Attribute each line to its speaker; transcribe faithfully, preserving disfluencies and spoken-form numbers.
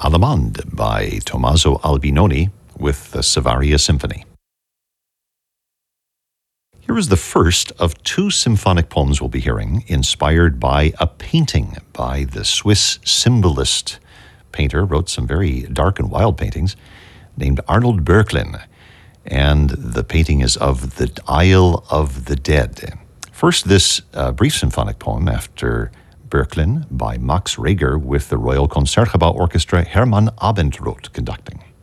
Speaker 1: Allemande by Tommaso Albinoni with the Savaria Symphony. Here is the first of two symphonic poems we'll be hearing, inspired by a painting by the Swiss symbolist painter, wrote some very dark and wild paintings, named Arnold Böcklin. And the painting is of the Isle of the Dead. First, this uh, brief symphonic poem after Böcklin by Max Reger with the Royal Concertgebouw Orchestra, Hermann Abendroth conducting.